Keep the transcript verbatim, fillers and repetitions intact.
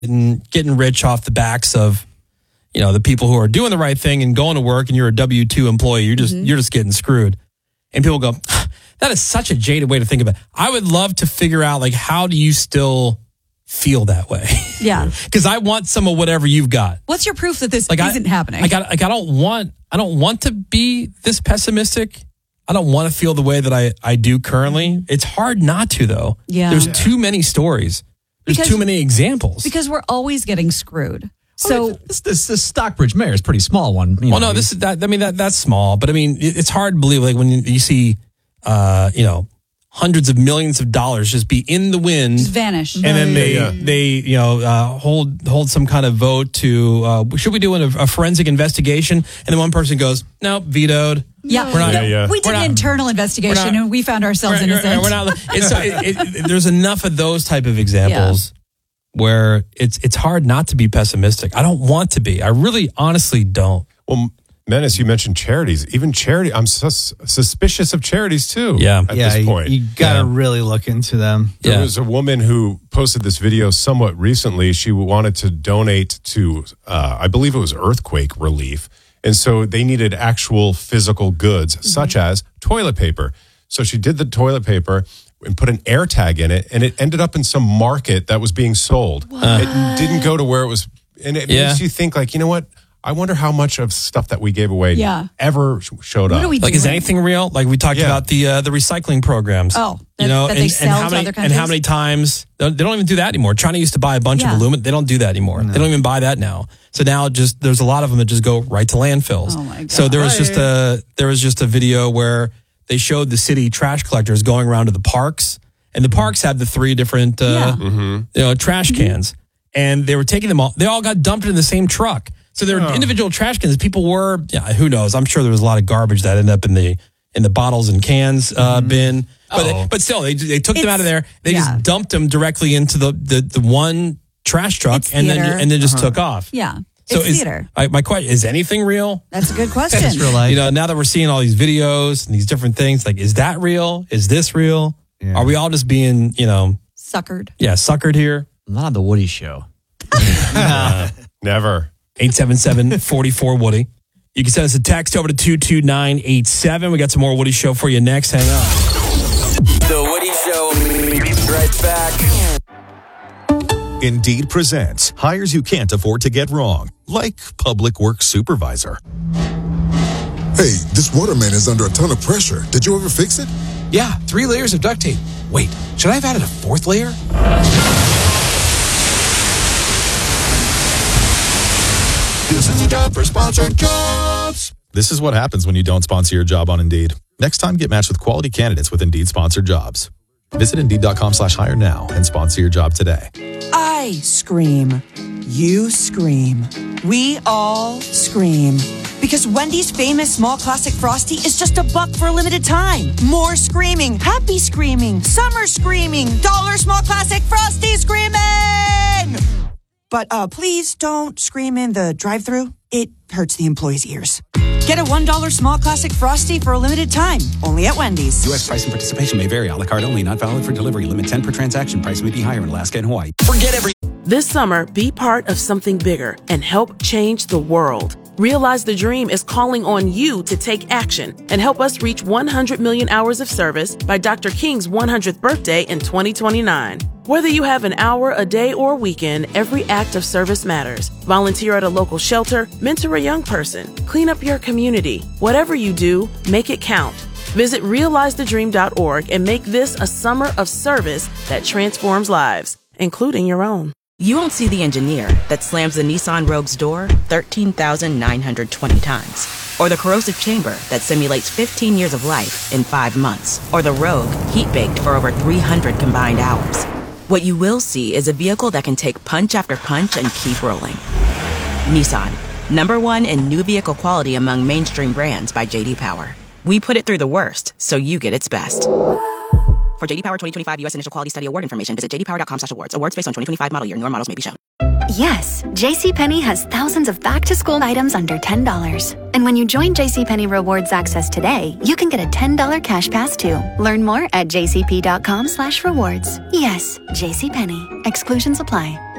and getting rich off the backs of, you know, the people who are doing the right thing and going to work, and you're a W two employee. You're just, mm-hmm. you're just getting screwed. And people go, that is such a jaded way to think of it. I would love to figure out, like, how do you still feel that way? Yeah. Because I want some of whatever you've got. What's your proof that this like isn't I, happening? I got, like, I don't want, I don't want to be this pessimistic. I don't want to feel the way that I, I do currently. It's hard not to, though. Yeah. There's yeah. too many stories. There's because, too many examples. Because we're always getting screwed. So well, this, this this Stockbridge Mayor is a pretty small one. You well, know, no, this is that. I mean, that that's small, but I mean, it, it's hard to believe, like, when you, you see, uh, you know, hundreds of millions of dollars just be in the wind, just vanish, and then they yeah. they you know uh, hold hold some kind of vote to uh, should we do a, a forensic investigation? And then one person goes, no, vetoed. Yeah, we're not, yeah, yeah. we did we're an not, internal investigation, not, and we found ourselves we're, innocent. We're, we're not. It's, it, it, there's enough of those type of examples. Yeah. Where it's it's hard not to be pessimistic. I don't want to be. I really, honestly don't. Well, Menace, you mentioned charities. Even charity, I'm sus- suspicious of charities too. Yeah, at yeah, this point, you, you got to yeah. really look into them. There yeah. was a woman who posted this video somewhat recently. She wanted to donate to, uh, I believe it was earthquake relief, and so they needed actual physical goods, mm-hmm. such as toilet paper. So she did the toilet paper and put an air tag in it, and it ended up in some market that was being sold. What? It didn't go to where it was, and it yeah. makes you think, like, you know what? I wonder how much of stuff that we gave away yeah. ever showed what up. Are we like, doing? is anything real? Like, we talked yeah. about the uh, the recycling programs. Oh, that, you know, that and, they sell and how to many other countries? and how many times they don't even do that anymore. China used to buy a bunch yeah. of aluminum. They don't do that anymore. No. They don't even buy that now. So now, just there's a lot of them that just go right to landfills. Oh my God. So there was just a there was just a video where they showed the city trash collectors going around to the parks. And the parks have the three different, uh, yeah. Mm-hmm. you know, trash cans, and they were taking them all. They all got dumped in the same truck. So there were oh. individual trash cans. People were, yeah, who knows? I'm sure there was a lot of garbage that ended up in the in the bottles and cans uh, mm-hmm. bin. But oh. but still, they they took it's, them out of there. They yeah. just dumped them directly into the the, the one trash truck, It's and theater. then and then just Uh-huh. took off. Yeah, So it's is, theater. I, my question is: anything real? That's a good question. It's real life. You know, now that we're seeing all these videos and these different things, like, is that real? Is this real? Yeah. Are we all just being, you know, Suckered. yeah, suckered here? not on the Woody Show. uh, Never. eight seven seven, four four, Woody. You can send us a text over to two two nine eight seven. We got some more Woody Show for you next. Hang on. The Woody Show. Right back. Indeed presents hires you can't afford to get wrong, like public works supervisor. Hey, this waterman is under a ton of pressure. Did you ever fix it? Yeah, three layers of duct tape. Wait, should I have added a fourth layer? This is a job for sponsored jobs. This is what happens when you don't sponsor your job on Indeed. Next time, get matched with quality candidates with Indeed sponsored jobs. Visit Indeed.com slash hire now and sponsor your job today. I scream. You scream. We all scream. Because Wendy's famous small classic Frosty is just a buck for a limited time. More screaming, happy screaming, summer screaming, dollar small classic Frosty screaming! But uh, please don't scream in the drive-thru. It hurts the employees' ears. Get a one dollar small classic Frosty for a limited time, only at Wendy's. U S price and participation may vary. A la carte only, not valid for delivery. Limit ten per transaction. Price may be higher in Alaska and Hawaii. Forget every... This summer, be part of something bigger and help change the world. Realize the Dream is calling on you to take action and help us reach one hundred million hours of service by Doctor King's one hundredth birthday in twenty twenty-nine. Whether you have an hour, a day, or a weekend, every act of service matters. Volunteer at a local shelter, mentor a young person, clean up your community. Whatever you do, make it count. Visit realize the dream dot org and make this a summer of service that transforms lives, including your own. You won't see the engineer that slams the Nissan Rogue's door thirteen thousand nine hundred twenty times. Or the corrosive chamber that simulates fifteen years of life in five months. Or the Rogue heat-baked for over three hundred combined hours. What you will see is a vehicle that can take punch after punch and keep rolling. Nissan, number one in new vehicle quality among mainstream brands by J D Power. We put it through the worst, so you get its best. For J D Power twenty twenty-five U S Initial Quality Study Award information, visit j d power dot com slash awards. Awards based on twenty twenty-five model year. Newer models may be shown. Yes, JCPenney has thousands of back-to-school items under ten dollars. And when you join JCPenney Rewards Access today, you can get a ten dollars cash pass too. Learn more at j c p dot com slash rewards. Yes, JCPenney. Exclusions apply.